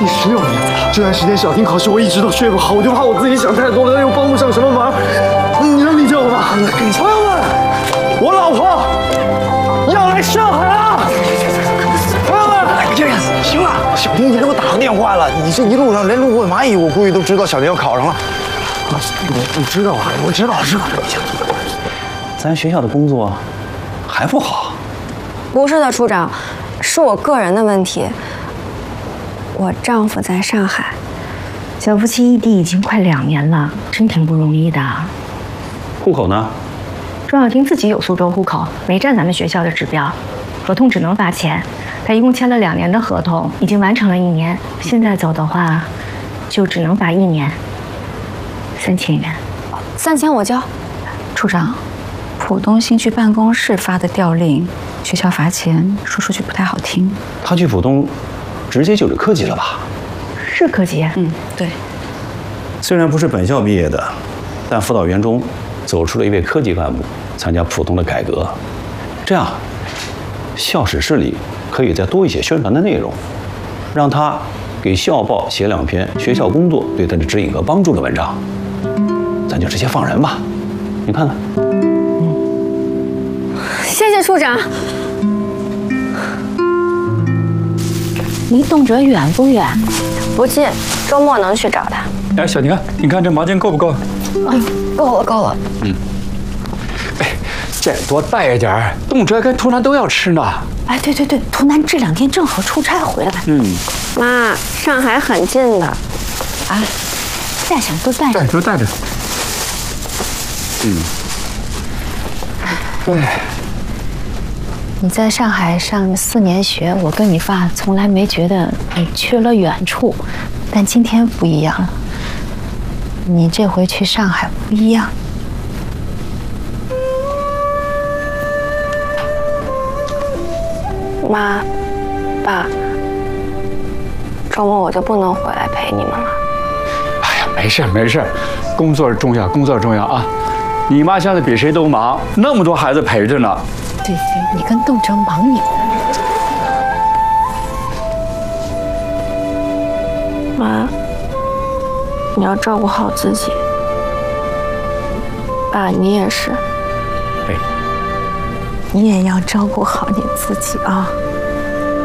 第16年了，这段时间小婷考试我一直都睡不好，我就怕我自己想太多了，又帮不上什么忙。你能理解我吗？朋友们，我老婆要来上海了。朋友们， 这样行了，小婷已经给我打过电话了。你这一路上连路过蚂蚁，我估计都知道小婷要考上了。我知道啊，我知道。 咱学校的工作还不好。 不是的，处长，是我个人的问题。我丈夫在上海， 小夫妻异地已经快2年了，真挺不容易的。 户口呢？ 庄小婷自己有苏州户口，没占咱们学校的指标，合同只能罚钱。她一共签了2年的合同，已经完成了1年，现在走的话，就只能罚1年，3000元。 3000我交。 处长，浦东新区办公室发的调令，学校罚钱，说出去不太好听。 他去浦东，直接就是科级了吧？ 是科级。 对。 虽然不是本校毕业的，但辅导员中走出了一位科级干部，参加浦东的改革。这样，校史室里可以再多一些宣传的内容，让他给校报写2篇学校工作对他的指引和帮助的文章。咱就直接放人吧，你看看。 谢谢处长。 离动辄远不远？ 不近，周末能去找他。 哎，小婷，你看这毛巾够不够？ 够了。 哎，再多带一点儿，动辄跟图南都要吃呢。 哎，对，图南这2天正好出差回来。 妈，上海很近的。 啊，再想多带着。 都带着。哎。 你在上海上4年学，我跟你爸从来没觉得你缺了远处，但今天不一样了。你这回去上海不一样。 妈，爸，周末我就不能回来陪你们了。 哎呀，没事，工作重要啊！你妈现在比谁都忙，那么多孩子陪着呢。 对，你跟动辄忙你的。 妈，你要照顾好自己。爸，你也是。 你也要照顾好你自己啊。